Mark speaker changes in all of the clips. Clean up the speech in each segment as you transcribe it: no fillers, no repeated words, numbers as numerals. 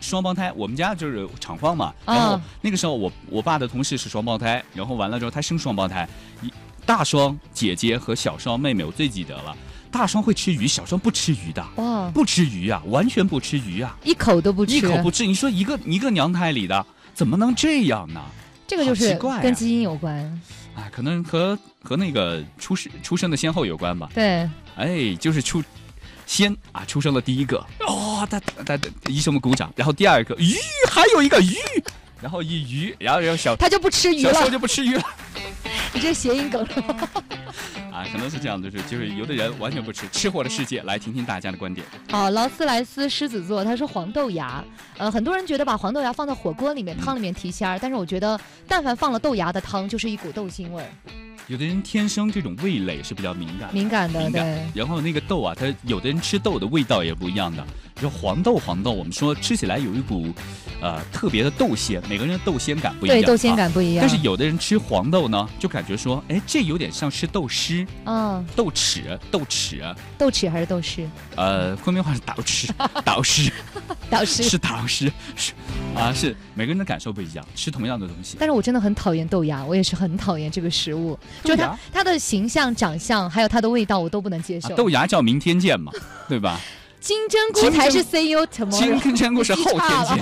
Speaker 1: 双胞胎，我们家就是厂房嘛，然后那个时候我爸的同事是双胞胎，然后完了之后他生双胞胎，大双姐姐和小双妹妹，我最记得了。大双会吃鱼，小双不吃鱼的，不吃鱼啊，完全不吃鱼啊，
Speaker 2: 一口都不吃，
Speaker 1: 一口不吃。你说一个娘胎里的怎么能这样呢？
Speaker 2: 这个就是跟基因有关
Speaker 1: 啊，可能和那个出生的先后有关吧。
Speaker 2: 对，
Speaker 1: 哎，就是出生了第一个，医生们鼓掌，然后第二个鱼，还有一个鱼，然后一鱼，然后
Speaker 2: 他就不吃鱼了，
Speaker 1: 小时候就不吃鱼了。
Speaker 2: 你这谐音梗了。
Speaker 1: 啊，可能是这样的，就是有的人完全不吃货的世界，来听听大家的观点。
Speaker 2: 好，劳斯莱斯狮子座他说黄豆芽，很多人觉得把黄豆芽放在火锅里面、汤里面提鲜儿，但是我觉得但凡放了豆芽的汤，就是一股豆腥味儿。
Speaker 1: 有的人天生这种味蕾是比较敏感的，
Speaker 2: 对。
Speaker 1: 然后那个豆啊，它有的人吃豆的味道也不一样的。就黄豆，我们说吃起来有一股特别的豆鲜，每个人的豆鲜感不一样。
Speaker 2: 对，豆鲜感不一样。
Speaker 1: 但是有的人吃黄豆呢，就感觉说，哎，这有点像吃豆豉。豆豉
Speaker 2: 还是豆豉？
Speaker 1: 昆明话是倒豉，倒豉是倒豉，是每个人的感受不一样，吃同样的东西。
Speaker 2: 但是我真的很讨厌豆芽，我也是很讨厌这个食物，就是它的形象、长相还有它的味道，我都不能接受。
Speaker 1: 豆芽叫明天见嘛，对吧？
Speaker 2: 金针菇才是 see you tomorrow，
Speaker 1: 金针菇是后天见。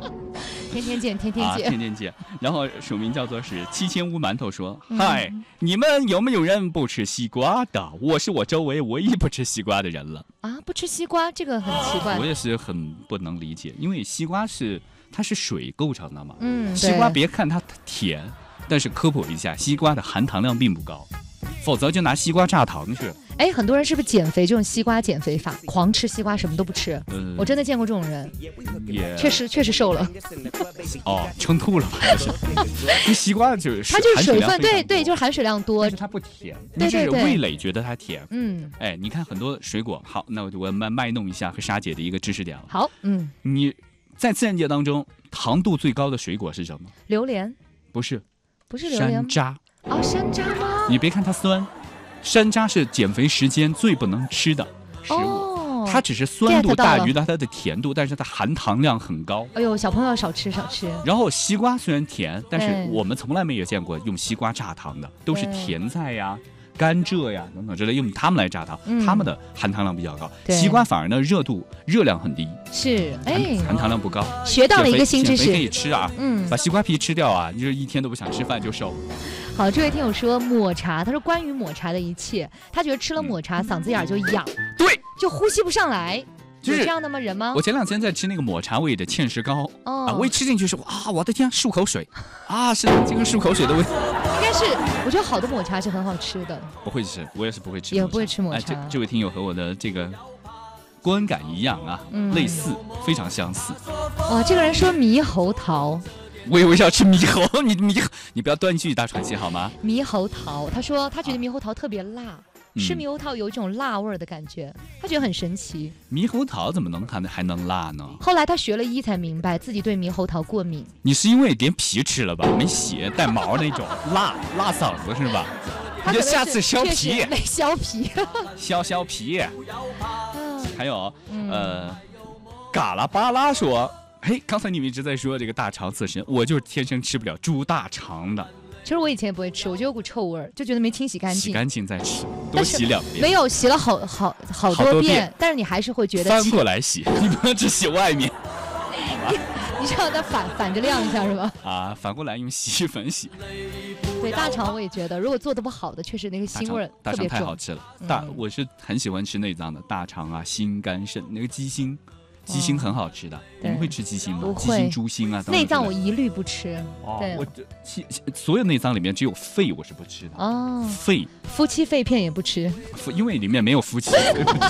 Speaker 2: 天天见。
Speaker 1: 然后署名叫做是7000屋馒头说，嗨，你们有没有人不吃西瓜的？我是我周围唯一不吃西瓜的人了。
Speaker 2: 啊，不吃西瓜这个很奇怪。
Speaker 1: 我也是很不能理解，因为西瓜它是水构成的嘛。
Speaker 2: 西
Speaker 1: 瓜别看它甜，但是科普一下，西瓜的含糖量并不高，否则就拿西瓜榨糖去。
Speaker 2: 哎，很多人是不是减肥就用西瓜减肥法，狂吃西瓜什么都不吃？我真的见过这种人，确实瘦了。
Speaker 1: 撑吐了吧？这西瓜就是
Speaker 2: 它就是水分，对，就是含水量多，
Speaker 1: 但是它不甜，你是味蕾觉得它甜。
Speaker 2: 哎，
Speaker 1: 你看很多水果，好，那我卖弄一下和莎姐的一个知识点了。
Speaker 2: 好，
Speaker 1: 你在自然界当中糖度最高的水果是什么？
Speaker 2: 榴莲？
Speaker 1: 不是
Speaker 2: 榴莲，
Speaker 1: 山楂。
Speaker 2: 山楂吗？
Speaker 1: 你别看它酸。山楂是减肥时间最不能吃的食物，它只是酸度大于它的甜度，但是它含糖量很高。
Speaker 2: 哎呦，小朋友少吃。
Speaker 1: 然后西瓜虽然甜，但是我们从来没有见过用西瓜榨糖的，都是甜菜呀、甘蔗呀等等之类，用它们来榨糖，它们的含糖量比较高。西瓜反而呢热量很低，
Speaker 2: 是
Speaker 1: 含糖量不高。
Speaker 2: 学到了一个新知识，
Speaker 1: 可以吃啊，把西瓜皮吃掉啊，你就一天都不想吃饭就瘦。
Speaker 2: 好，这位听友说抹茶，他说关于抹茶的一切，他觉得吃了抹茶嗓子眼就痒，
Speaker 1: 对，
Speaker 2: 就呼吸不上来。有这样的吗？人吗？
Speaker 1: 我前2天在吃那个抹茶味的芡实糕，我一吃进去是我的天，漱口水是这个漱口水的味道。
Speaker 2: 应该是，我觉得好的抹茶是很好吃的。
Speaker 1: 不会吃，我也是不会吃，
Speaker 2: 也不会吃抹茶。
Speaker 1: 这位听友和我的这个观感一样啊，类似，非常相似。
Speaker 2: 哇，这个人说猕猴桃。
Speaker 1: 我以为要吃猕猴，你不要断句大喘气好吗？
Speaker 2: 猕猴桃，他说他觉得猕猴桃特别辣，吃猕猴桃有一种辣味的感觉，他觉得很神奇。
Speaker 1: 猕猴桃怎么能还能辣呢？
Speaker 2: 后来他学了医才明白自己对猕猴桃过敏。
Speaker 1: 你是因为连皮吃了吧？没血带毛那种辣嗓子是吧？你就下次削皮，
Speaker 2: 没削皮，
Speaker 1: 削皮。还有嘎啦巴拉说。刚才你们一直在说这个大肠刺身，我就是天生吃不了猪大肠的。
Speaker 2: 其实我以前也不会吃，我就有股臭味，就觉得没清洗干净。
Speaker 1: 洗干净再吃，多洗2遍。
Speaker 2: 没有洗了好多遍，但是你还是会觉得
Speaker 1: 翻过来洗，你不能只洗外面。
Speaker 2: 你知道它反着晾一下是吧？
Speaker 1: 反过来用洗衣粉洗。
Speaker 2: 对，大肠我也觉得，如果做的不好的，确实那个腥味
Speaker 1: 特别重。大肠太好吃了，我是很喜欢吃内脏的，大肠啊、心、肝、肾，那个鸡心。鸡心很好吃的，你们会吃鸡心吗？鸡心、猪心啊，
Speaker 2: 内脏我一律不吃。
Speaker 1: 我所有内脏里面只有肺我是不吃的。肺，
Speaker 2: 夫妻肺片也不吃，
Speaker 1: 因为里面没有夫妻。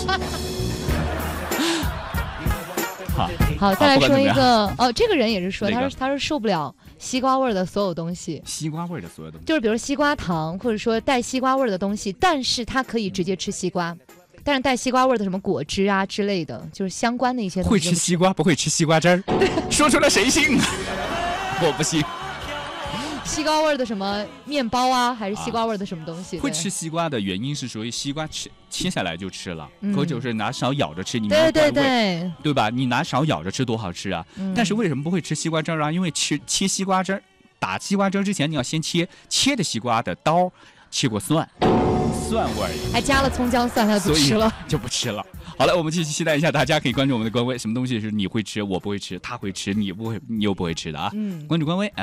Speaker 2: 好，再来说一个这个人也是说，他说受不了西瓜味的所有东西。
Speaker 1: 西瓜味的所有东西，
Speaker 2: 就是比如西瓜糖，或者说带西瓜味的东西，但是他可以直接吃西瓜。但是带西瓜味的什么果汁啊之类的，就是相关的一些东西。
Speaker 1: 会吃西瓜不会吃西瓜汁儿，说出来谁信啊？我不信。
Speaker 2: 西瓜味的什么面包啊，还是西瓜味的什么东西？
Speaker 1: 会吃西瓜的原因是属于西瓜切下来就吃了，或者是拿勺舀着吃，你对吧？你拿勺舀着吃多好吃啊！但是为什么不会吃西瓜汁啊？因为切西瓜汁，打西瓜汁之前，你要先切的西瓜的刀切过蒜味，
Speaker 2: 还加了葱姜蒜，他不吃了，
Speaker 1: 就不吃了。好了，我们继续期待一下，大家可以关注我们的官微，什么东西是你会吃，我不会吃，他会吃，你又不会吃的啊！关注官微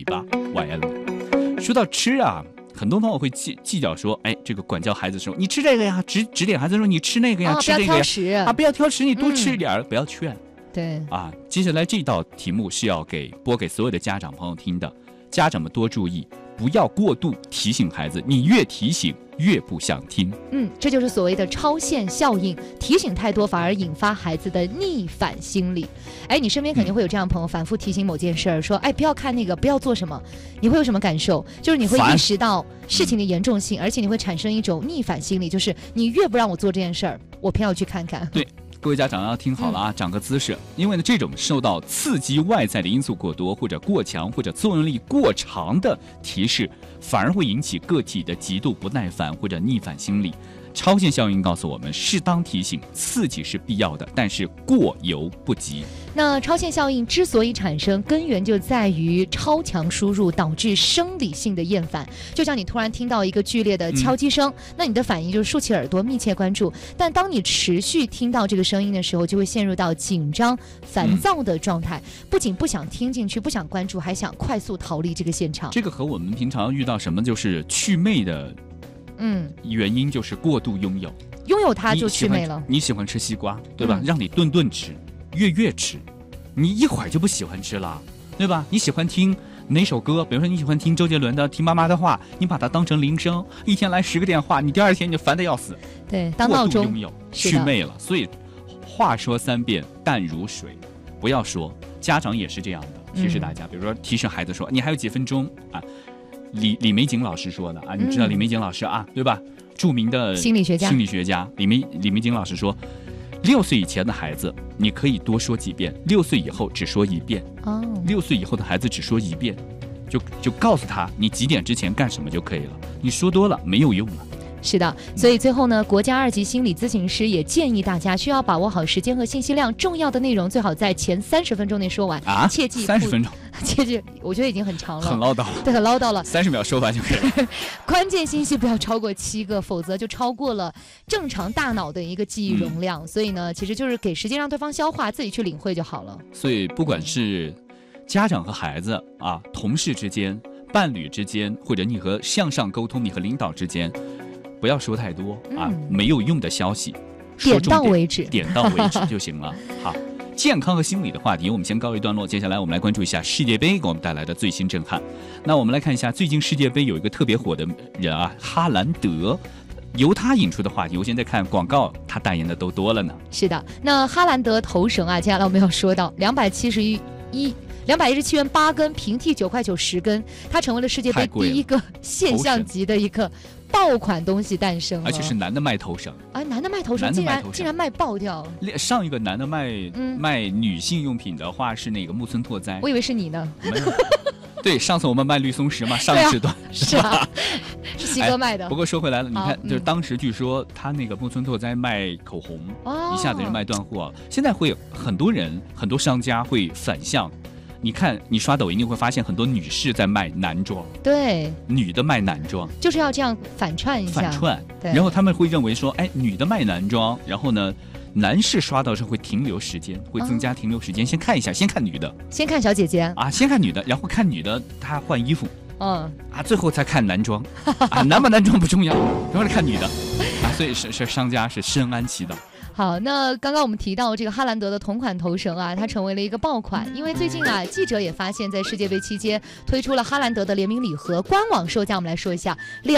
Speaker 1: FN918YL。说到吃啊，很多朋友会计较说，哎，这个管教孩子的时候，你吃这个呀，指点孩子说你吃那个呀，吃这个呀，不要挑食，你多吃一点，不要劝。
Speaker 2: 对
Speaker 1: 啊，接下来这道题目是要播给所有的家长朋友听的，家长们多注意，不要过度提醒孩子，你越提醒越不想听。
Speaker 2: 这就是所谓的超限效应，提醒太多反而引发孩子的逆反心理。哎，你身边肯定会有这样的朋友，反复提醒某件事儿，说哎不要看那个，不要做什么，你会有什么感受？就是你会意识到事情的严重性，而且你会产生一种逆反心理，就是你越不让我做这件事儿，我偏要去看看。
Speaker 1: 对。各位家长要听好了啊，长个姿势，因为呢，这种受到刺激外在的因素过多，或者过强，或者作用力过长的提示，反而会引起个体的极度不耐烦或者逆反心理。超限效应告诉我们，适当提醒、刺激是必要的，但是过犹不及。
Speaker 2: 那超限效应之所以产生，根源就在于超强输入导致生理性的厌烦。就像你突然听到一个剧烈的敲击声，那你的反应就是竖起耳朵，密切关注。但当你持续听到这个声音的时候，就会陷入到紧张、烦躁的状态，不仅不想听进去，不想关注，还想快速逃离这个现场。
Speaker 1: 这个和我们平常遇到什么就是祛魅的。原因就是过度拥有
Speaker 2: 它就祛魅了。
Speaker 1: 你喜欢吃西瓜，对吧？让你顿顿吃，月吃，你一会儿就不喜欢吃了，对吧？你喜欢听哪首歌？比如说你喜欢听周杰伦的《听妈妈的话》，你把它当成铃声，一天来10个电话，你第二天就烦得要死。
Speaker 2: 对，当闹钟。
Speaker 1: 过度拥有祛魅了，所以话说3遍淡如水，不要说。家长也是这样的，提示大家，比如说提示孩子说，你还有几分钟啊。李玫瑾老师说的啊，你知道李玫瑾老师啊，对吧？著名的
Speaker 2: 心理学
Speaker 1: 家李玫瑾老师说，6岁以前的孩子你可以多说几遍，6岁以后只说1遍。6岁以后的孩子只说1遍，就告诉他你几点之前干什么就可以了，你说多了没有用了。
Speaker 2: 是的，所以最后呢，国家2级心理咨询师也建议大家需要把握好时间和信息量，重要的内容最好在前30分钟内说完
Speaker 1: 啊！
Speaker 2: 切记
Speaker 1: 30分钟，
Speaker 2: 切记，我觉得已经很长了，
Speaker 1: 很唠叨，
Speaker 2: 对，很唠叨了。
Speaker 1: 30秒说完就可以了。
Speaker 2: 关键信息不要超过7个，否则就超过了正常大脑的一个记忆容量。所以呢，其实就是给时间让对方消化，自己去领会就好了。
Speaker 1: 所以不管是家长和孩子啊，同事之间、伴侣之间，或者你和向上沟通，你和领导之间。不要说太多啊，没有用的消息，
Speaker 2: 点到为止
Speaker 1: 就行了。好，健康和心理的话题我们先告一段落，接下来我们来关注一下世界杯给我们带来的最新震撼。那我们来看一下最近世界杯有一个特别火的人啊，哈兰德。由他引出的话题，我现在看广告，他代言的都多了呢。
Speaker 2: 是的，那哈兰德头绳啊，接下来我们要说到217元8根，平替9块9 10根，它成为了世界杯第一个现象级的一个爆款东西诞生了，
Speaker 1: 而且是男的卖头绳
Speaker 2: 啊，男的卖头绳竟然卖爆掉了。
Speaker 1: 上一个男的卖女性用品的话是那个木村拓哉，
Speaker 2: 我以为是你呢。
Speaker 1: 对，上次我们卖绿松石嘛，上一时段
Speaker 2: 是啊，是西哥卖的。
Speaker 1: 不过说回来了，你看，就是当时据说他那个木村拓哉卖口红，一下子就卖断货。现在会有很多人、很多商家会反向。你看，你刷抖音，你会发现很多女士在卖男装，
Speaker 2: 对，
Speaker 1: 女的卖男装，
Speaker 2: 就是要这样反串一下，
Speaker 1: 对。然后他们会认为说，哎，女的卖男装，然后呢，男士刷到时候会停留时间，会增加停留时间。先看一下，先看女的，
Speaker 2: 先看小姐姐
Speaker 1: 啊，先看女的，然后看女的她换衣服，最后才看男装，男不男装不重要，然后看女的，所以是商家是深谙其道。
Speaker 2: 好，那刚刚我们提到这个哈兰德的同款头绳啊，它成为了一个爆款，因为最近啊，记者也发现，在世界杯期间推出了哈兰德的联名礼盒，官网售价我们来说一下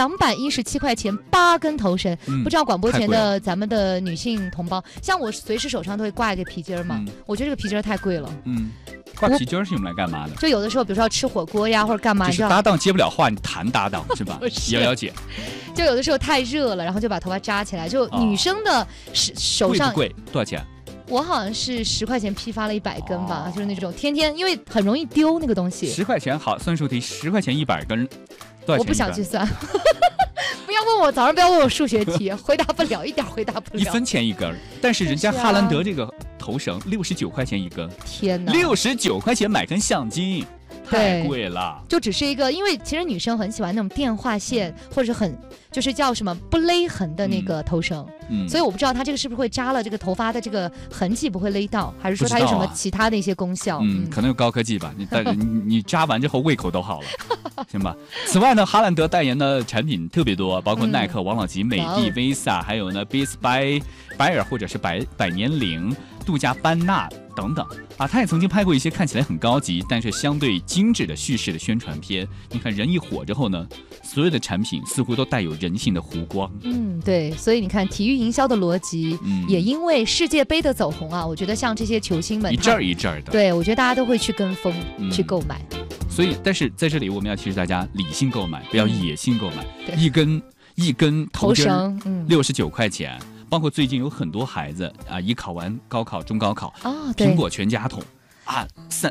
Speaker 2: ，217块钱8根头绳。不知道广播前的咱们的女性同胞，像我随时手上都会挂一个皮筋嘛，我觉得这个皮筋太贵了。
Speaker 1: 挂皮筋是用来干嘛的？
Speaker 2: 就有的时候，比如说要吃火锅呀，或者干嘛，
Speaker 1: 就是搭档接不了话，你谈搭档是吧？瑶瑶姐，
Speaker 2: 就有的时候太热了，然后就把头发扎起来。就女生的手上
Speaker 1: 贵不贵？多少钱？
Speaker 2: 我好像是10块钱批发了100根吧，就是那种天天，因为很容易丢那个东西。
Speaker 1: 10块钱好，算术题，10块钱100根，多少钱？
Speaker 2: 我不想计算。不要问我，早上不要问我数学题，回答不了，一点回答不了。
Speaker 1: 1分钱1根，但是人家哈兰德这个头绳69块钱1根，
Speaker 2: 天哪
Speaker 1: ，69块钱买根相机。太贵了，
Speaker 2: 就只是一个，因为其实女生很喜欢那种电话线，或者很就是叫什么不勒痕的那个头绳，所以我不知道它这个是不是会扎了这个头发的这个痕迹不会勒到，还是说它有什么其他的一些功效？
Speaker 1: 可能有高科技吧。你扎完之后胃口都好了，行吧？此外呢，哈兰德代言的产品特别多，包括耐克、王老吉、美的、Visa， 还有呢 Beats by Bayer 或者是百年灵、度假班纳等等啊。他也曾经拍过一些看起来很高级，但是相对精致的叙事的宣传片。你看人一火之后呢，所有的产品似乎都带有人性的弧光。
Speaker 2: 对，所以你看体育营销的逻辑，也因为世界杯的走红啊，我觉得像这些球星们
Speaker 1: 一阵儿一阵儿的，
Speaker 2: 对，我觉得大家都会去跟风、去购买。
Speaker 1: 所以，但是在这里我们要提示大家，理性购买，不要野性购买。一根头绳69块钱。包括最近有很多孩子啊，一考完高考、中高考，苹果全家桶啊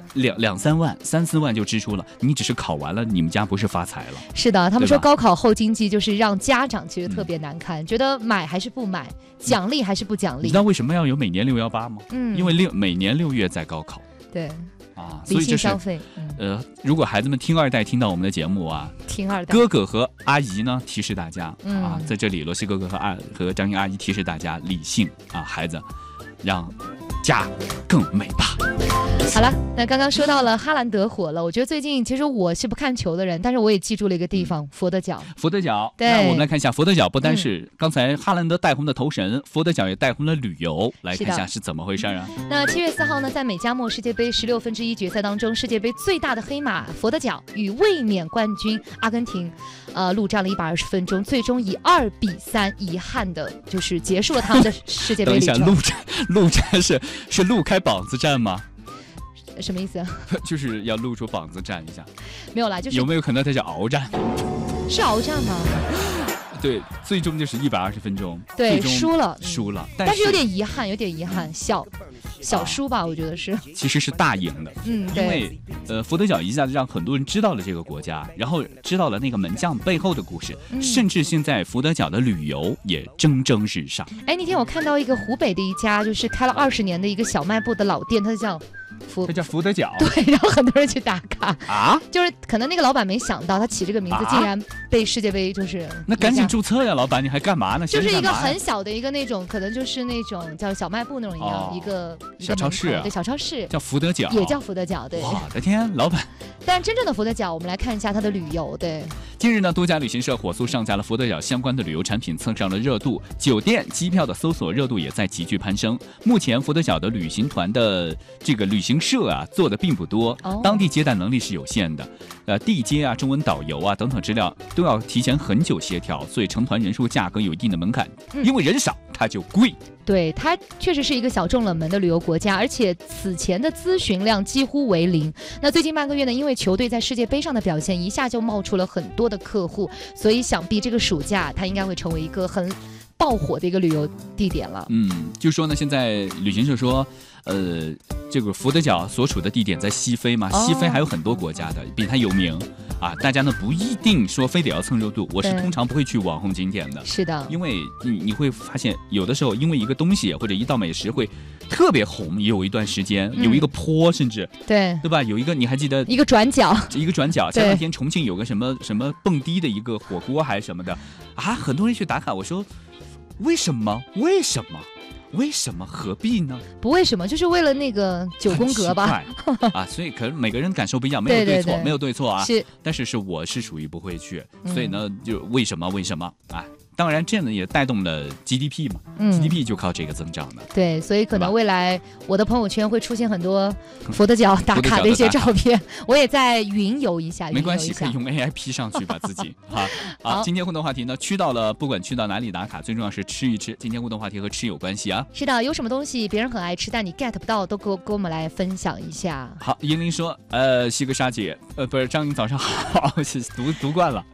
Speaker 1: ，2-3万、3-4万就支出了。你只是考完了，你们家不是发财了？是
Speaker 2: 的，他们说高考后经济就是让家长其实特别难看，觉得买还是不买，奖励还是不奖励。
Speaker 1: 你知道为什么要有每年618吗？因为每年6月在高考。
Speaker 2: 对。
Speaker 1: 所以这是如果孩子们听二代听到我们的节目啊，
Speaker 2: 听二代
Speaker 1: 哥哥和阿姨呢提示大家啊，在这里罗西哥哥和张英阿姨提示大家理性啊，孩子让家更美吧。
Speaker 2: 好了，那刚刚说到了哈兰德火了，我觉得最近其实我是不看球的人，但是我也记住了一个地方，佛得角。
Speaker 1: 佛得角，
Speaker 2: 对，
Speaker 1: 那我们来看一下佛得角，不单是刚才哈兰德带红的头绳，佛得角也带红了旅游，来看一下是怎么回事啊？
Speaker 2: 那7月4号呢，在美加墨世界杯16分之一决赛当中，世界杯最大的黑马佛得角与卫冕冠军阿根廷，陆战了120分钟，最终以2-3，遗憾的就是结束了他们的世界杯旅程。
Speaker 1: 等一下，陆战是陆开膀子战吗？
Speaker 2: 什么意思？
Speaker 1: 就是要露出膀子站一下。
Speaker 2: 没有啦，就是
Speaker 1: 有没有可能它叫鏖战？
Speaker 2: 是鏖战吗？
Speaker 1: 对，最终就是120分钟，
Speaker 2: 对，输了，
Speaker 1: 但
Speaker 2: 是有点遗憾，小输吧，我觉得是。
Speaker 1: 其实是大赢的，因为佛得角一下子让很多人知道了这个国家，然后知道了那个门将背后的故事，甚至现在佛得角的旅游也蒸蒸日上。
Speaker 2: 那天我看到一个湖北的一家就是开了20年的一个小卖部的老店，它叫
Speaker 1: 佛得角，
Speaker 2: 对，然后很多人去打卡
Speaker 1: 啊，
Speaker 2: 就是可能那个老板没想到他起这个名字竟然被世界杯就是
Speaker 1: 那赶紧注册呀，老板你还干嘛呢？
Speaker 2: 就是一个很小的一个那种，可能就是那种叫小卖部那种一样，一个
Speaker 1: 小超市，
Speaker 2: 对，小超市
Speaker 1: 叫佛得角，
Speaker 2: 也叫佛得角，对。
Speaker 1: 我的天，老板！
Speaker 2: 但真正的佛得角，我们来看一下它的旅游，对。
Speaker 1: 近日呢，多家旅行社火速上架了佛得角相关的旅游产品，蹭上了热度，酒店、机票的搜索热度也在急剧攀升。目前佛得角的旅行团的这个旅行社啊，做的并不多，当地接待能力是有限的，地接啊、中文导游啊等等资料都要提前很久协调，所以成团人数价格有一定的门槛，因为人少它就贵。
Speaker 2: 对，它确实是一个小众冷门的旅游国家，而且此前的咨询量几乎为零。那最近半个月呢，因为球队在世界杯上的表现，一下就冒出了很多的客户，所以想必这个暑假它应该会成为一个很爆火的一个旅游地点了。
Speaker 1: 就说呢，现在旅行社说，这个佛得角所处的地点在西非嘛，西非还有很多国家的比它有名啊。大家呢不一定说非得要蹭热度，我是通常不会去网红景点的。
Speaker 2: 是的，
Speaker 1: 因为你会发现，有的时候因为一个东西或者一道美食会特别红，有一段时间有一个坡，甚至对吧？有一个你还记得
Speaker 2: 一个转角，
Speaker 1: 前两天重庆有个什么蹦迪的一个火锅还是什么的啊，很多人去打卡，我说为什么？何必呢？
Speaker 2: 不为什么，就是为了那个9宫格吧。
Speaker 1: 啊，所以可能每个人感受不一样，没有对错，没有对错啊。
Speaker 2: 是，
Speaker 1: 但是我是属于不会去，所以呢，就为什么啊？当然，这样呢也带动了 GDP 嘛，GDP 就靠这个增长的。
Speaker 2: 对，所以可能未来我的朋友圈会出现很多佛得角打卡的一些照片，我也在云游一下。
Speaker 1: 没关系，可以用 AI P 上去吧自己。好，今天互动话题呢，不管去到哪里打卡，最重要是吃一吃。今天互动话题和吃有关系啊。
Speaker 2: 是的，有什么东西别人很爱吃，但你 get 不到，都给我们来分享一下。
Speaker 1: 好，英玲说，西格莎姐，不是张颖早上好，是读惯了。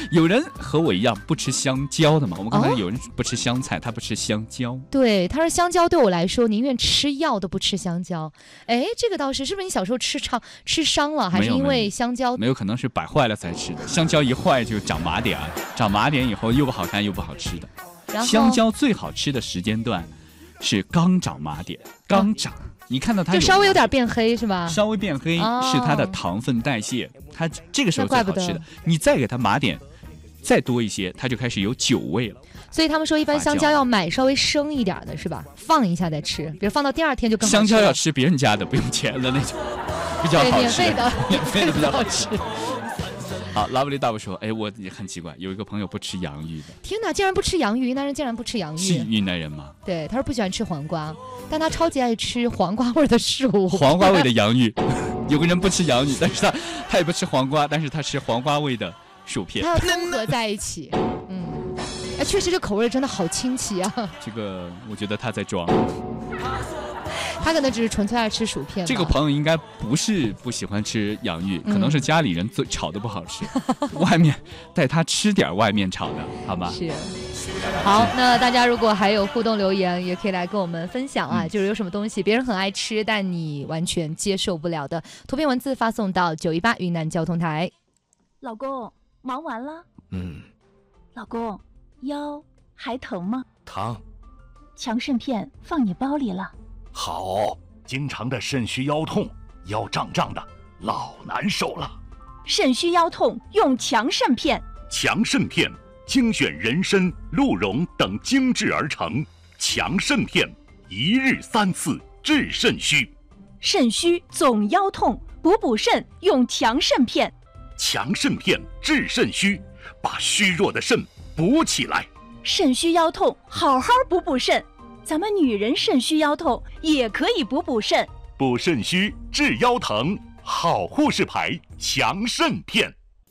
Speaker 1: 有人和我一样不吃香蕉的嘛？我们刚才有人不吃香菜，他不吃香蕉。
Speaker 2: 对，他说香蕉对我来说，宁愿吃药都不吃香蕉。哎，这个倒是不是你小时候吃伤了，还是因为香蕉？
Speaker 1: 没有，可能是摆坏了才吃的。香蕉一坏就长麻点，长麻点以后又不好看又不好吃的。然后香蕉最好吃的时间段是刚长麻点，刚长。你看到它
Speaker 2: 就稍微有点变黑是吧？
Speaker 1: 稍微变黑是它的糖分代谢，它这个时候最好吃的。你再给它麻点再多一些，它就开始有酒味了。
Speaker 2: 所以他们说一般香蕉要买稍微生一点的是吧？放一下再吃，比如放到第2天就更好吃了。
Speaker 1: 香蕉要吃别人家的不用钱的那种，比较好吃。
Speaker 2: 免费的，
Speaker 1: 免费的比较好吃。好，拉布利大夫说，哎，我也很奇怪，有一个朋友不吃洋芋的。
Speaker 2: 天哪，竟然不吃洋芋，云南人竟然不吃洋芋。
Speaker 1: 是云南人吗？
Speaker 2: 对，他说不喜欢吃黄瓜，但他超级爱吃黄瓜味的薯。
Speaker 1: 黄瓜味的洋芋，有个人不吃洋芋，但是他也不吃黄瓜，但是他吃黄瓜味的薯片。
Speaker 2: 他要综合在一起。哎，确实这口味真的好清奇啊。
Speaker 1: 这个我觉得他在装。
Speaker 2: 他可能只是纯粹爱吃薯片。
Speaker 1: 这个朋友应该不是不喜欢吃洋芋，可能是家里人炒的不好吃，外面带他吃点外面炒的，好吧？
Speaker 2: 是。好，那大家如果还有互动留言，也可以来跟我们分享啊，就是有什么东西别人很爱吃，但你完全接受不了的，图片文字发送到918云南交通台。
Speaker 3: 老公，忙完了？老公，腰还疼吗？
Speaker 4: 疼。
Speaker 3: 强肾片放你包里了。
Speaker 4: 好，经常的肾虚腰痛，腰胀胀的，老难受了。
Speaker 3: 肾虚腰痛用强肾片。
Speaker 4: 强肾片精选人参、鹿茸等精制而成，强肾片1日3次治肾虚。
Speaker 3: 肾虚总腰痛，补肾用强肾片。
Speaker 4: 强肾片治肾虚，把虚弱的肾补起来。
Speaker 3: 肾虚腰痛，好好补肾。咱们女人肾虚腰痛也可以补肾。
Speaker 4: 补肾虚治腰疼，好护士牌强肾片。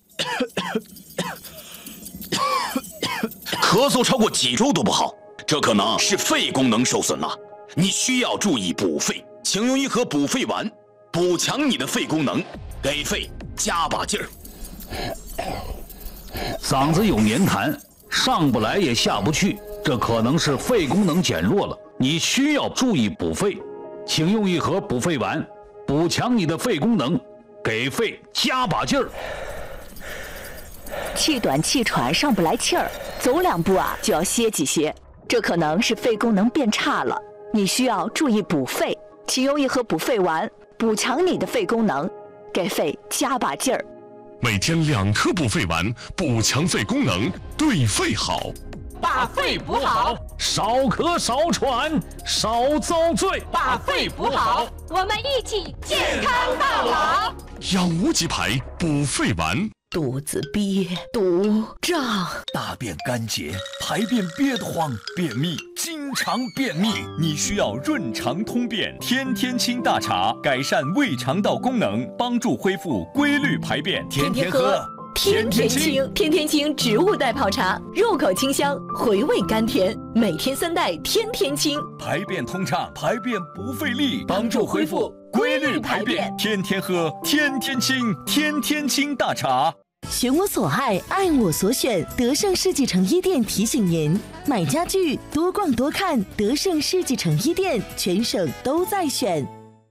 Speaker 5: 咳嗽超过几周都不好，这可能是肺功能受损了，你需要注意补肺，请用一盒补肺丸，补强你的肺功能，给肺加把劲儿。
Speaker 6: 嗓子有黏痰，上不来也下不去，这可能是肺功能减弱了，你需要注意补肺，请用一盒补肺丸，补强你的肺功能，给肺加把劲儿。
Speaker 7: 气短气喘上不来气儿，走2步就要歇几歇，这可能是肺功能变差了，你需要注意补肺，请用一盒补肺丸，补强你的肺功能，给肺加把劲儿。
Speaker 8: 每天2颗补肺丸，补强肺功能，对肺好。
Speaker 9: 把肺补好，
Speaker 6: 少咳少喘少遭罪。
Speaker 9: 把肺补好，我们一起健康到老。
Speaker 8: 养无极牌补肺丸。
Speaker 10: 肚子憋、堵、胀，
Speaker 11: 大便干结，排便憋得慌，便秘，经常便秘，你需要润肠通便天天清大茶，改善胃肠道功能，帮助恢复规律排便，天天喝。
Speaker 10: 天天清，天天清植物代泡茶，入口清香，回味甘甜，每天3袋，天天清，
Speaker 11: 排便通畅，排便不费力，帮助恢复规律排便，天天喝，天天清，天天清大茶。
Speaker 10: 选我所爱，爱我所选。德胜世纪城一店提醒您：买家具多逛多看，德胜世纪城一店，全省都在选。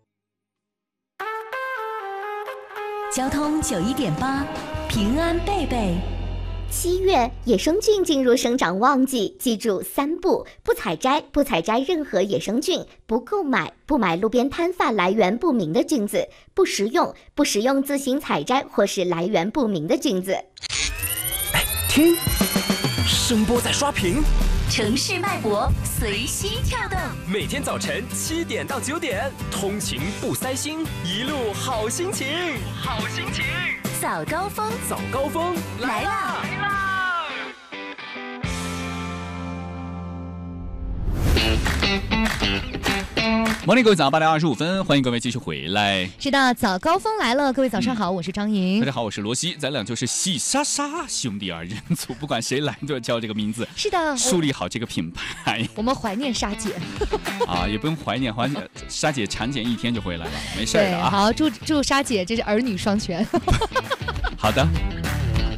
Speaker 12: 交通91.8，平安贝贝。
Speaker 13: 7月，野生菌进入生长旺季，记住3不：不采摘任何野生菌；不购买，不买路边摊贩来源不明的菌子；不食用自行采摘或是来源不明的菌子。
Speaker 14: 哎，听，声波在刷屏，
Speaker 12: 城市脉搏随心跳动。
Speaker 14: 每天早晨7点到9点，通勤不塞心，一路好心情，好心情。
Speaker 12: 早高峰
Speaker 14: 来啦
Speaker 1: ！Morning， 各位早上8点25分，欢迎各位继续回来。
Speaker 2: 是的，早高峰来了，各位早上好，我是张莹。
Speaker 1: 大家好，我是罗西，咱俩就是喜莎莎兄弟二人组，不管谁来都要叫这个名字。
Speaker 2: 是的，
Speaker 1: 树立好这个品牌。
Speaker 2: 我们怀念莎姐
Speaker 1: 啊，也不用怀念，莎姐产检1天就回来了，没事的啊。
Speaker 2: 好，祝莎姐这是儿女双全。
Speaker 1: 好的。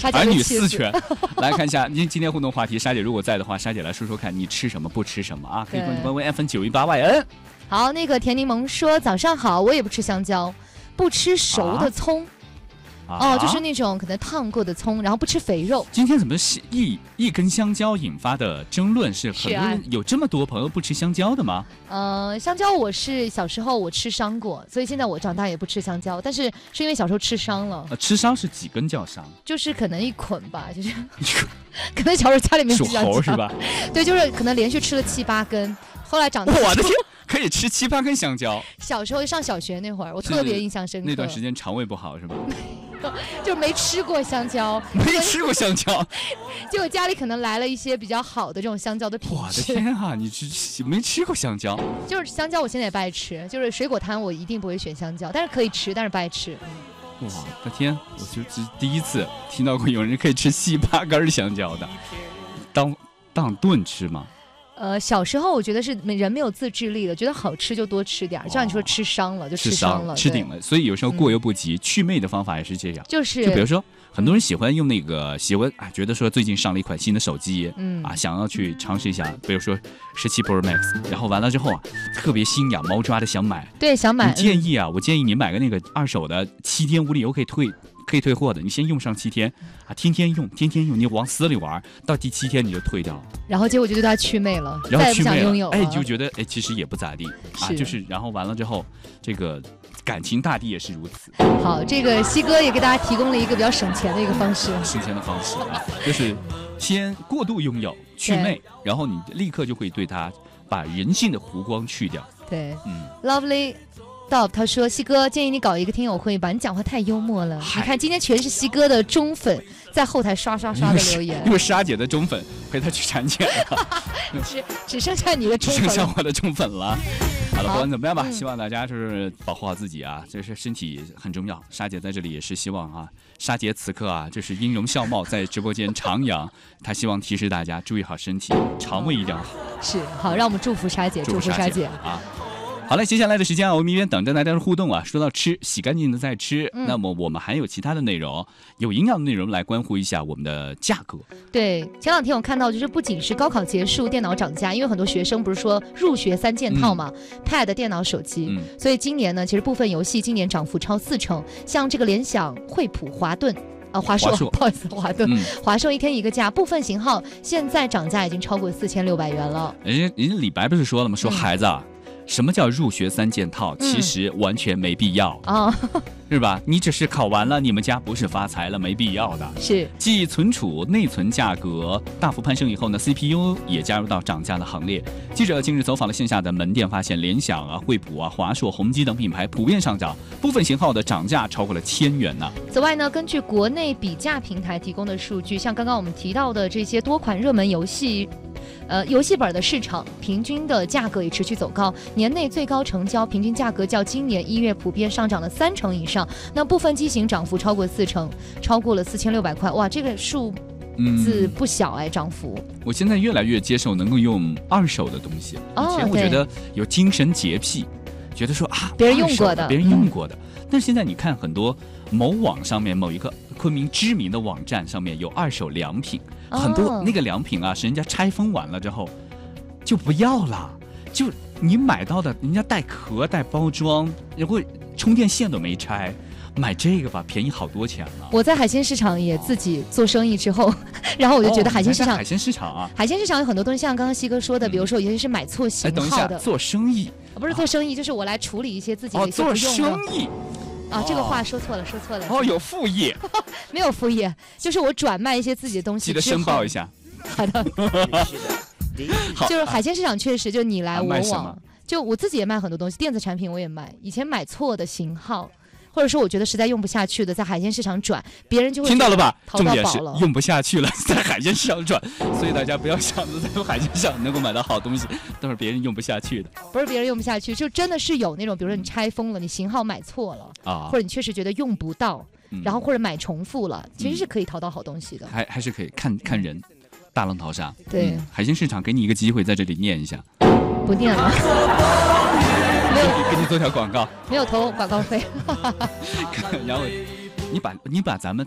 Speaker 1: 儿女4全。来看一下今天互动话题，莎姐如果在的话，莎姐来说说看你吃什么不吃什么啊？可以关注官微 FM918YN。
Speaker 2: 好，那个甜柠檬说早上好，我也不吃香蕉，不吃熟的葱。就是那种可能烫过的葱，然后不吃肥肉。
Speaker 1: 今天怎么是一根香蕉引发的争论？是很多人有这么多朋友不吃香蕉的吗？
Speaker 2: 香蕉我是小时候我吃伤过，所以现在我长大也不吃香蕉，但是因为小时候吃伤了。
Speaker 1: 吃伤是几根叫伤？
Speaker 2: 就是可能一捆吧，就是可能小时候家里面
Speaker 1: 属猴是吧？
Speaker 2: 对，就是可能连续吃了7、8根，后来长大。
Speaker 1: 我的天！可以吃7、8根香蕉。
Speaker 2: 小时候上小学那会儿，我特别印象深刻。
Speaker 1: 那段时间肠胃不好是吧？
Speaker 2: 就没吃过香蕉，
Speaker 1: 没吃过香蕉，
Speaker 2: 结果家里可能来了一些比较好的这种香蕉的品质。
Speaker 1: 我的天啊，你没吃过香蕉？
Speaker 2: 就是香蕉，我现在也不爱吃，就是水果摊我一定不会选香蕉，但是可以吃，但是不爱吃。
Speaker 1: 哇的天，我就第一次听到过有人可以吃7、8根香蕉的，当顿吃吗？
Speaker 2: 小时候我觉得是人没有自制力的，觉得好吃就多吃点，就像你说吃伤了就吃伤了，
Speaker 1: 吃顶了。所以有时候过犹不及，去魅的方法也是这样。就
Speaker 2: 比
Speaker 1: 如说，很多人喜欢用那个觉得说最近上了一款新的手机，想要去尝试一下，比如说17 Pro Max， 然后完了之后特别心痒毛抓的想买。
Speaker 2: 对，想买。
Speaker 1: 我建议你买个那个2手的7天无理由可以退货的，你先用上7天天天用，你往死里玩，到第7天你就退掉，
Speaker 2: 然后结果就对它祛魅了，再也不想拥有了。
Speaker 1: 就觉得其实也不咋地就是然后完了之后，这个感情大抵也是如此。
Speaker 2: 好，这个西哥也给大家提供了一个比较省钱的一个方式，
Speaker 1: 就是先过度拥有祛魅，然后你立刻就会对它把人性的弧光去掉。
Speaker 2: 对，Lovely。他说西哥建议你搞一个听友会吧，你讲话太幽默了。你看今天全是西哥的忠粉在后台刷的留言，
Speaker 1: 因为莎姐的忠粉陪她去产检了
Speaker 2: 只剩下你的忠粉，
Speaker 1: 只剩下我的忠粉了。好了，不管怎么样吧，希望大家就是保护好自己啊，这是身体很重要。莎姐在这里也是希望莎姐此刻这是音容笑貌在直播间徜徉，她希望提示大家注意好身体，肠胃一定要好。
Speaker 2: 是，好，让我们祝福莎姐，祝福莎姐啊。
Speaker 1: 好嘞，接下来的时间我们一边等着大家的互动说到吃，洗干净的再吃。那么我们还有其他的内容，有营养的内容来关乎一下我们的价格。
Speaker 2: 对，前两天我看到就是不仅是高考结束电脑涨价，因为很多学生不是说入学3件套嘛，Pad、电脑、手机，所以今年呢，其实部分游戏今年涨幅超40%，像这个联想、惠普、华硕，不好意思，华硕一天一个价，部分型号现在涨价已经超过4600元了。
Speaker 1: 人家李白不是说了吗？说孩子什么叫入学3件套？其实完全没必要是吧？你只是考完了，你们家不是发财了，没必要的。
Speaker 2: 是，
Speaker 1: 继存储、内存价格大幅攀升以后呢 ，CPU 也加入到涨价的行列。记者近日走访了线下的门店，发现联想惠普华硕、宏基等品牌普遍上涨，部分型号的涨价超过了1000元呢。
Speaker 2: 此外呢，根据国内比价平台提供的数据，像刚刚我们提到的这些多款热门游戏本的市场平均的价格也持续走高，年内最高成交平均价格较今年1月普遍上涨了30%以上。那部分机型涨幅超过40%，超过了4600块。哇，这个数字不小涨幅。
Speaker 1: 我现在越来越接受能够用2手的东西。以前我觉得有精神洁癖，觉得说
Speaker 2: 别人用过的，
Speaker 1: 但是现在你看很多某网上面某一个昆明知名的网站上面有2手良品，很多那个良品是人家拆封完了之后就不要了，就你买到的人家带壳带包装，然后充电线都没拆，买这个吧便宜好多钱了。
Speaker 2: 我在海鲜市场也自己做生意之后，然后我就觉得海鲜市场海鲜市场有很多东西，像刚刚西哥说的，比如说有些是买错型号的。
Speaker 1: 等一下，做生意
Speaker 2: 不是做生意，就是我来处理一些自己的一些不用的。
Speaker 1: 做生意
Speaker 2: 这个话说错了。
Speaker 1: 有副业
Speaker 2: 没有副业，就是我转卖一些自己的东西。
Speaker 1: 记得申报一下。
Speaker 2: 好的。就是海鲜市场确实就你来我往，就我自己也卖很多东西，电子产品我也卖。以前买错的型号，或者说我觉得实在用不下去的，在海鲜市场转，别人就会
Speaker 1: 听到了吧？重点是用不下去了，在海鲜市场转，所以大家不要想着在海鲜市场能够买到好东西，都是别人用不下去的。
Speaker 2: 不是别人用不下去，就真的是有那种，比如说你拆封了，你型号买错了或者你确实觉得用不到，然后或者买重复了，其实是可以淘到好东西的。
Speaker 1: 还是可以看人。大浪淘沙，
Speaker 2: 对，
Speaker 1: 海鲜市场给你一个机会，在这里念一下，
Speaker 2: 不念了，
Speaker 1: 给你做条广告，
Speaker 2: 没有投广告费。
Speaker 1: 然后你把咱们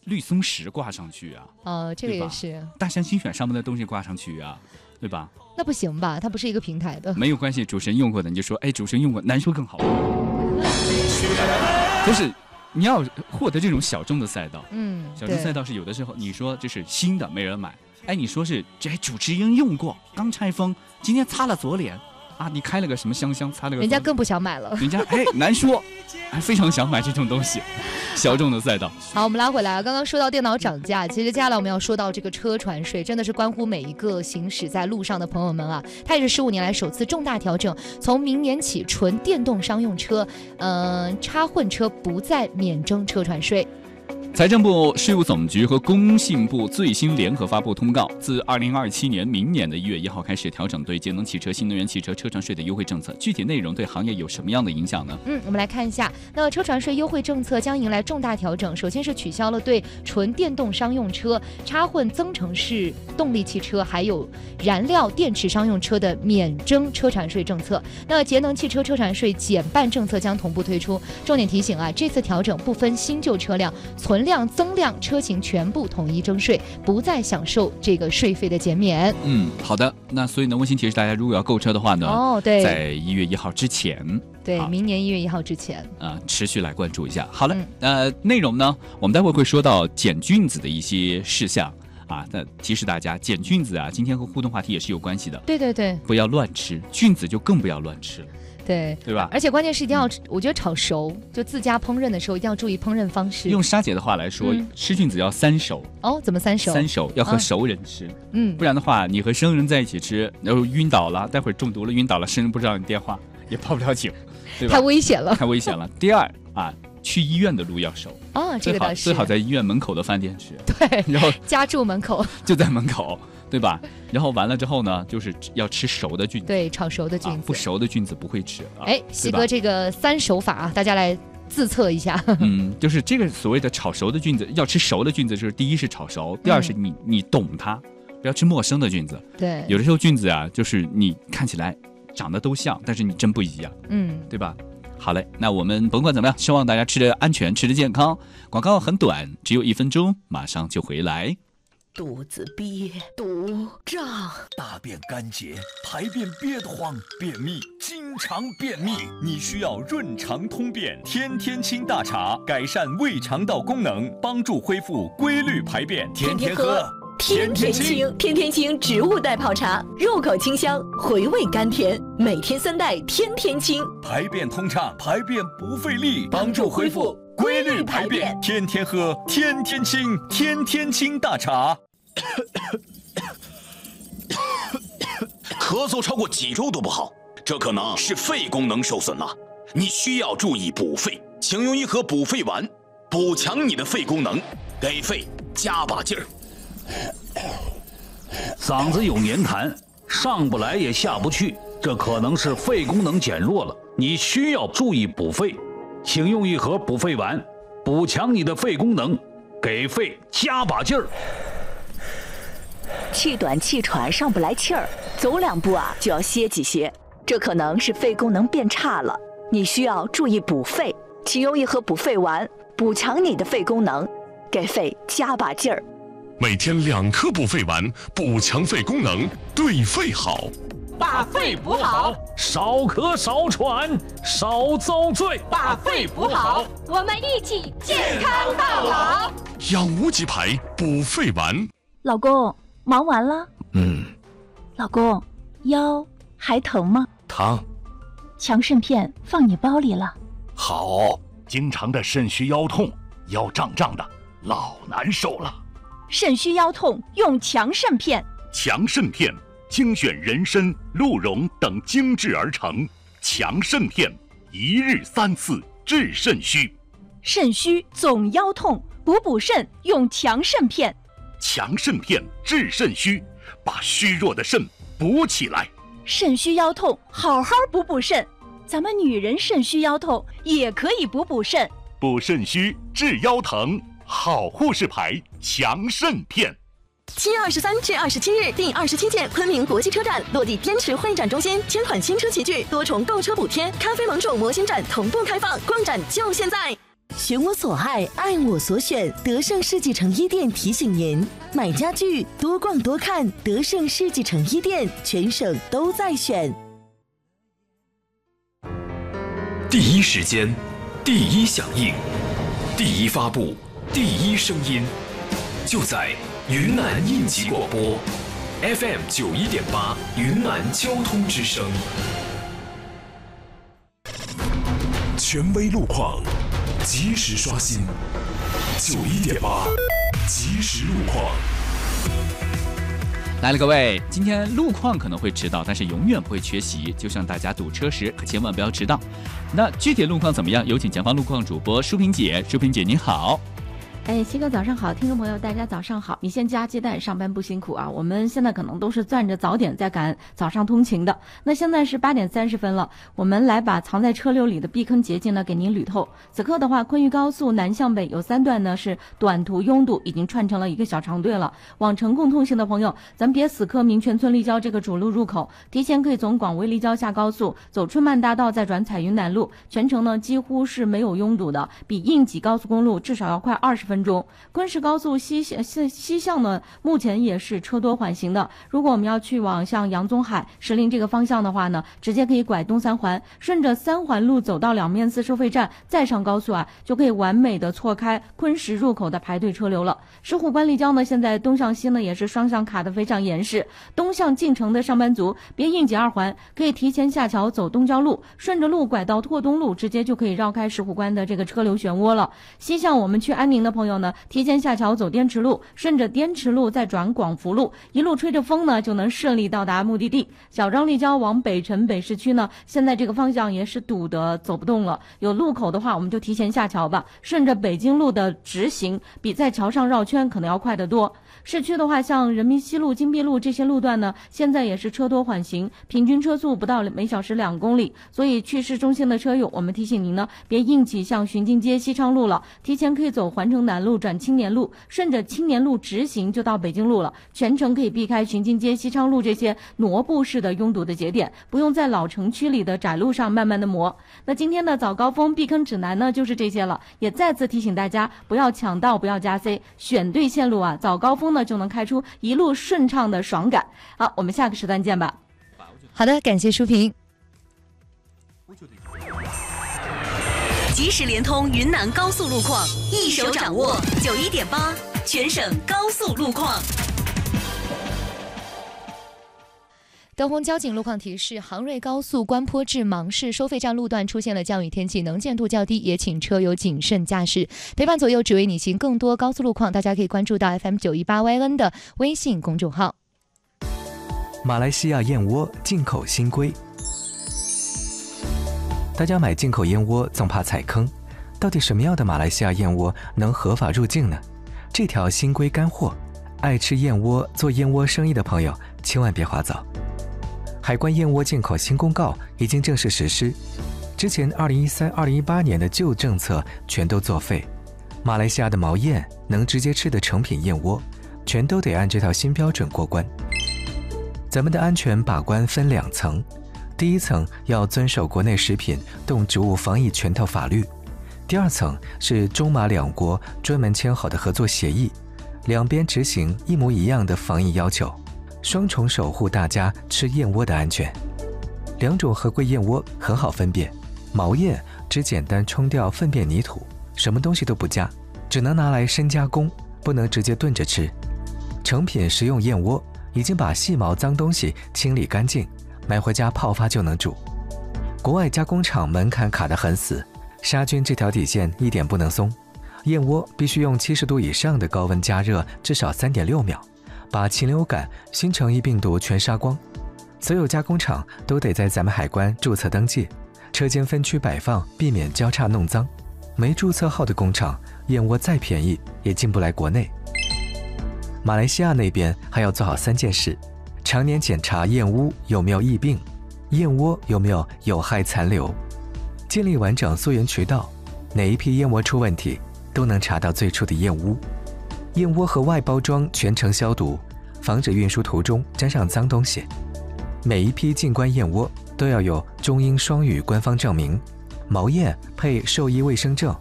Speaker 1: 绿松石挂上去啊。
Speaker 2: 这个也是。
Speaker 1: 大象精选上面的东西挂上去啊，对吧？
Speaker 2: 那不行吧？它不是一个平台的。
Speaker 1: 没有关系，主持人用过的你就说，哎，主持人用过，难说更好。就是你要获得这种小众的赛道，小众赛道是有的时候你说这是新的没人买，哎，你说是这主持人用过，刚拆封，今天擦了左脸。你开了个什么香擦了个，
Speaker 2: 人家更不想买了。
Speaker 1: 人家难说，非常想买这种东西，小众的赛道。
Speaker 2: 好，我们拉回来，刚刚说到电脑涨价，其实接下来我们要说到这个车船税，真的是关乎每一个行驶在路上的朋友们啊。它也是15年来首次重大调整，从明年起，纯电动商用车，插混车不再免征车船税。
Speaker 1: 财政部、税务总局和工信部最新联合发布通告，自2027年明年的1月1号开始调整对节能汽车、新能源汽车车船税的优惠政策。具体内容对行业有什么样的影响呢？
Speaker 2: 我们来看一下。那车船税优惠政策将迎来重大调整。首先是取消了对纯电动商用车、插混增程式动力汽车还有燃料电池商用车的免征车船税政策。那节能汽车车船税减半政策将同步推出。重点提醒这次调整不分新旧车辆，存量、增量车型全部统一征税，不再享受这个税费的减免。
Speaker 1: 好的。那所以呢，温馨提示大家，如果要购车的话呢，
Speaker 2: 对，
Speaker 1: 在1月1号之前，
Speaker 2: 对，明年1月1号之前
Speaker 1: 持续来关注一下。好了，内容呢，我们待会会说到捡菌子的一些事项那提示大家，捡菌子今天和互动话题也是有关系的。
Speaker 2: 对对对，
Speaker 1: 不要乱吃菌子，就更不要乱吃了。对吧？
Speaker 2: 而且关键是一定要，我觉得炒熟，就自家烹饪的时候一定要注意烹饪方式。
Speaker 1: 用沙姐的话来说，吃菌子要3熟。
Speaker 2: 怎么3熟
Speaker 1: ？3熟要和熟人吃，不然的话，你和生人在一起吃，然后晕倒了，待会儿中毒了晕倒了，生人不知道你电话，也报不了警，对吧？
Speaker 2: 太危险了，
Speaker 1: 太危险了。第二去医院的路要熟
Speaker 2: 这个倒是
Speaker 1: 最好在医院门口的饭店吃。
Speaker 2: 对，
Speaker 1: 然后
Speaker 2: 家住门口
Speaker 1: 就在门口。对吧？然后完了之后呢，就是要吃熟的菌子，
Speaker 2: 对，炒熟的菌子，
Speaker 1: 不熟的菌子不会吃
Speaker 2: 西哥这个3熟法大家来自测一下。
Speaker 1: 就是这个所谓的炒熟的菌子，要吃熟的菌子，就是第一是炒熟，第二是你懂它，不要吃陌生的菌子。
Speaker 2: 对，
Speaker 1: 有的时候菌子就是你看起来长得都像，但是你真不一样，对吧？好嘞，那我们甭管怎么样，希望大家吃得安全，吃得健康。广告很短，只有1分钟，马上就回来。
Speaker 10: 肚子憋，肚胀，
Speaker 11: 大便干结，排便憋得慌，便秘，经常便秘，你需要润肠通便天天清大茶，改善胃肠道功能，帮助恢复规律排便，天天喝。
Speaker 7: 天天清，天天清植物代泡茶，入口清香，回味甘甜，每天3袋，天天清，
Speaker 11: 排便通畅，排便不费力，帮助恢复规律排便，天天喝，天天清，天天清大茶。
Speaker 5: 咳嗽超过几周都不好，这可能是肺功能受损了，你需要注意补肺，请用1盒补肺丸，补强你的肺功能，给肺加把劲儿。
Speaker 6: 嗓子有黏痰，上不来也下不去，这可能是肺功能减弱了，你需要注意补肺，请用1盒补肺丸，补强你的肺功能，给肺加把劲儿。
Speaker 7: 气短气喘上不来气儿，走2步就要歇几歇，这可能是肺功能变差了，你需要注意补肺，请用1盒补肺丸，补强你的肺功能，给肺加把劲儿。
Speaker 8: 每天2颗补肺丸，补强肺功能，对肺好。
Speaker 9: 把肺补好，
Speaker 6: 少咳少喘少遭罪。
Speaker 9: 把肺补好，我们一起健康到老。
Speaker 8: 养无极牌补肺丸。
Speaker 3: 老公，忙完了？老公，腰还疼吗？
Speaker 4: 疼。
Speaker 3: 强肾片放你包里了。
Speaker 4: 好，经常的肾虚腰痛，腰胀胀的，老难受了。
Speaker 3: 肾虚腰痛用强肾片。
Speaker 4: 强肾片精选人参、鹿茸等精制而成，强肾片1日3次治肾虚。
Speaker 3: 肾虚总腰痛，补肾用强肾片。
Speaker 4: 强肾片治肾虚，把虚弱的肾补起来。
Speaker 3: 肾虚腰痛，好好补肾。咱们女人肾虚腰痛也可以补肾。
Speaker 4: 补肾虚治腰疼，好护士牌强肾片。
Speaker 10: 7月23至27日，第27届昆明国际车展落地滇池会展中心，1000款新车齐聚，多重购车补贴，咖啡盟主模型展同步开放，逛展就现在。 选我所爱，爱我所选，德胜世纪城一店提醒您：买家具多逛多看，德胜世纪城一店全省都在选。
Speaker 8: 第一时间，第一响应，第一发布，第一声音，就在云南应急广播 FM 91.8云南交通之声。权威路况，及时刷新91.8即时路况。
Speaker 1: 来了，各位，今天路况可能会迟到，但是永远不会缺席。就像大家堵车时，可千万不要迟到。那具体路况怎么样？有请前方路况主播舒萍姐。舒萍姐，你好。
Speaker 15: 西哥早上好，听众朋友大家早上好。米线加鸡蛋，上班不辛苦啊。我们现在可能都是攥着早点在赶早上通勤的。那现在是8点30分了，我们来把藏在车流里的避坑捷径呢给您捋透。此刻的话，昆玉高速南向北有3段呢是短途拥堵，已经串成了一个小长队了。往成贡通行的朋友，咱们别死磕民权村立交这个主路入口，提前可以从广威立交下高速，走春曼大道，再转彩云南路，全程呢几乎是没有拥堵的，比应急高速公路至少要快20分钟。昆石高速西向呢，目前也是车多缓行的。如果我们要去往像杨宗海、石林这个方向的话呢，直接可以拐东三环，顺着3环路走到两面寺收费站，再上高速啊，就可以完美的错开昆石入口的排队车流了。石虎关立交呢，现在东向西呢也是双向卡的非常严实。东向进城的上班族，别应急2环，可以提前下桥走东郊路，顺着路拐到拓东路，直接就可以绕开石虎关的这个车流漩涡了。西向我们去安宁的朋友呢，提前下桥走滇池路，顺着滇池路再转广福路，一路吹着风呢，就能顺利到达目的地。小张立交往北辰北市区呢，现在这个方向也是堵得走不动了。有路口的话，我们就提前下桥吧，顺着北京路的直行，比在桥上绕圈可能要快得多。市区的话，像人民西路、金碧路这些路段呢，现在也是车多缓行，平均车速不到每小时2公里。所以去市中心的车友，我们提醒您呢，别硬挤向巡津街、西昌路了，提前可以走环城南路转青年路，顺着青年路直行就到北京路了，全程可以避开巡津街、西昌路这些挪步式的拥堵的节点，不用在老城区里的窄路上慢慢的磨。那今天的早高峰避坑指南呢，就是这些了，也再次提醒大家不要抢道，不要加 C， 选对线路啊，早高峰呢就能开出一路顺畅的爽感。好，我们下个时段见吧。
Speaker 2: 好的，感谢舒萍。
Speaker 12: 即时联通云南高速路况，一手掌握91.8全省高速路况。
Speaker 2: 德宏交警路况提示：杭瑞高速关坡至芒市收费站路段出现了降雨天气，能见度较低，也请车友谨慎驾驶。陪伴左右，只为你行更多高速路况，大家可以关注到 FM918YN 的微信公众号。
Speaker 16: 马来西亚燕窝进口新规。大家买进口燕窝总怕踩坑，到底什么样的马来西亚燕窝能合法入境呢？这条新规干货，爱吃燕窝、做燕窝生意的朋友千万别划走。海关燕窝进口新公告已经正式实施，之前2013、2018年的旧政策全都作废，马来西亚的毛燕能直接吃的成品燕窝，全都得按这套新标准过关。咱们的安全把关分2层。第一层要遵守国内食品、动植物防疫全套法律，第2层是中马2国专门签好的合作协议，两边执行一模一样的防疫要求，双重守护大家吃燕窝的安全。2种合规燕窝很好分辨，毛燕只简单冲掉粪便泥土，什么东西都不加，只能拿来深加工，不能直接炖着吃。成品食用燕窝已经把细毛脏东西清理干净，买回家泡发就能煮。国外加工厂门槛卡得很死，杀菌这条底线一点不能松。燕窝必须用70度以上的高温加热至少3.6秒，把禽流感、新成异病毒全杀光。所有加工厂都得在咱们海关注册登记，车间分区摆放，避免交叉弄脏。没注册号的工厂，燕窝再便宜也进不来国内。马来西亚那边还要做好3件事：常年检查燕屋有没有疫病，燕窝有没有有害残留，建立完整溯源渠道，哪一批燕窝出问题，都能查到最初的燕屋。燕窝和外包装全程消毒，防止运输途中沾上脏东西。每一批进关燕窝都要有中英双语官方证明，毛燕配兽医卫生证，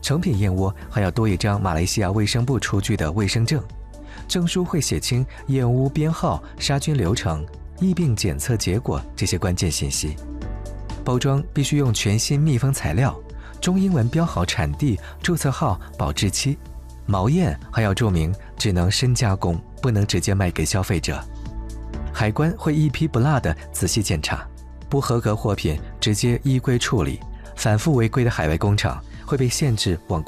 Speaker 16: 成品燕窝还要多一张马来西亚卫生部出具的卫生证，证书会写清燕窝编号、杀菌流程、疫病检测结果这些关键信息。包装必须用全新密封材料，中英文标好产地、注册号、保质期。毛燕还要注明只能深加工，不能直接卖给消费者。海关会一批不落地仔细检查，不合格货品直接依规处理，反复违规的海外工厂会被限制往